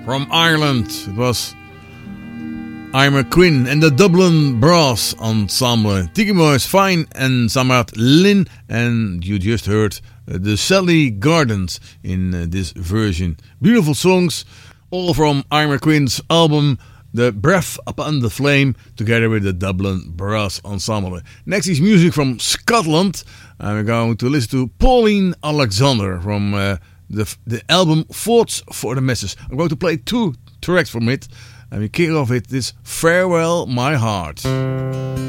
from Ireland. It was Irma Quinn and the Dublin Brass Ensemble. Tiki Boys Fine and Samrat Lynn, and you just heard the Sally Gardens in this version. Beautiful songs, all from Irma Quinn's album The Breath Upon the Flame, together with the Dublin Brass Ensemble. Next is music from Scotland, and we're going to listen to Pauline Alexander from the album Thoughts for the Masses. I'm going to play 2 tracks from it, and we kick off with this Farewell My Heart.